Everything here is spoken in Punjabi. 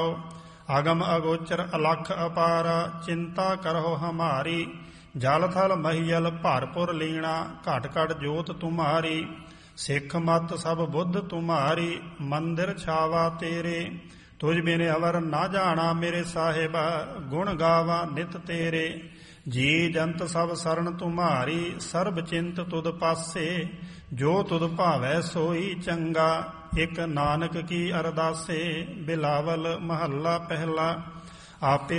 ਆਗਮ ਅਗੋਚਰ ਅਲਖ ਅਪਾਰ, ਚਿੰਤਾ ਕਰਹੁ ਹਮਾਰੀ। ਜਲ ਥਲ ਮਹੀਲ ਭਰਪੁਰ ਲੀਣਾ, ਘਟ ਘਟ ਜੋਤ ਤੁਮਾਰੀ। ਸਿੱਖ ਮਤ ਸਭ ਬੁੱਧ ਤੁਮਾਰੀ, ਮੰਦਿਰ ਛਾਵਾ ਤੇਰੇ। ਤੁਝ ਬਿਨ ਅਵਰ ਨਾ ਜਾਣਾ ਮੇਰੇ ਸਾਹਿਬ, ਗੁਣ ਗਾਵਾ ਨਿਤ ਤੇਰੇ। ਜੀ ਜੰਤ ਸਭ ਸਰਨ ਤੁਮਾਰੀ, ਸਰਬ ਚਿੰਤ ਤੁਧ ਪਾਸੇ। ਜੋ ਤੁਧ ਭਾਵੈ ਸੋਈ ਚੰਗਾ, ਇਕ ਨਾਨਕ ਕੀ ਅਰਦਾਸੇ। ਬਿਲਾਵਲ ਮਹੱਲਾ ਪਹਿਲਾ। ਆਪੇ